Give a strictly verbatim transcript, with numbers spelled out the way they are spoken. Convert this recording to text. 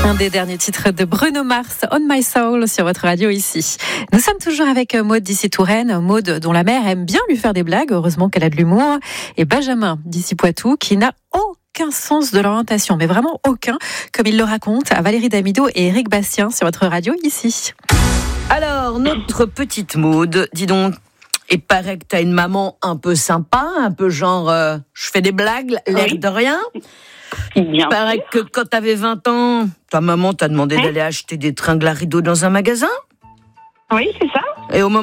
Un des derniers titres de Bruno Mars, On My Soul, sur votre radio ici. Nous sommes toujours avec Maud d'ici Touraine, Maud dont la mère aime bien lui faire des blagues, heureusement qu'elle a de l'humour, et Benjamin d'ici Poitou qui n'a aucun sens de l'orientation, mais vraiment aucun, comme il le raconte à Valérie Damido et Éric Bastien sur votre radio ici. Alors, notre petite Maud, dis donc, il paraît que t'as une maman un peu sympa, un peu genre, euh, je fais des blagues, l'air Oui. de rien. Bien Il paraît que quand t'avais vingt ans, ta maman t'a demandé Oui. d'aller acheter des tringles à rideaux dans un magasin. Oui, c'est ça. Et au moment